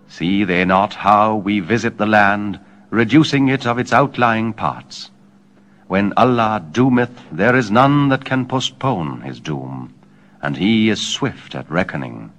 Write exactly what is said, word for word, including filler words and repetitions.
See they not how we visit the land, reducing it of its outlying parts? When Allah doometh, there is none that can postpone his doom, and he is swift at reckoning.